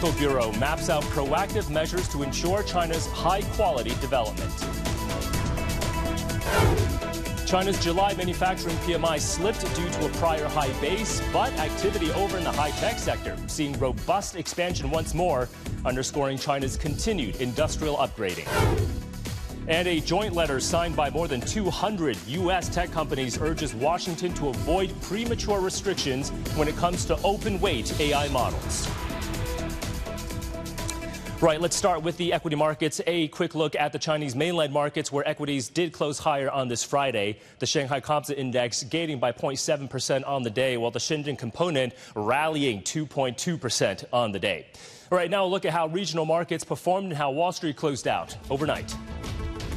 Environmental Bureau maps out proactive measures to ensure China's high-quality development. China's July manufacturing PMI slipped due to a prior high base, but activity over in the high-tech sector seeing robust expansion once more, underscoring China's continued industrial upgrading. And a joint letter signed by more than 200 U.S. tech companies urges Washington to avoid premature restrictions when it comes to open-weight AI models. Right, let's start with the equity markets. A quick look at the Chinese mainland markets, where equities did close higher on this Friday. The Shanghai Composite Index gaining by 0.7% on the day, while the Shenzhen Component rallying 2.2% on the day. All right, now a look at how regional markets performed and how Wall Street closed out overnight.